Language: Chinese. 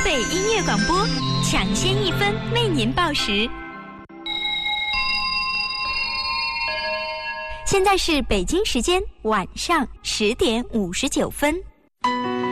北音乐广播，抢先1分为您报时。现在是北京时间晚上10点59分。